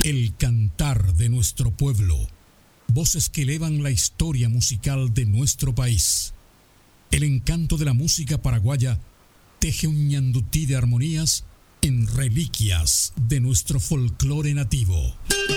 El cantar de nuestro pueblo, voces que elevan la historia musical de nuestro país. El encanto de la música paraguaya teje un ñandutí de armonías en reliquias de nuestro folclore nativo.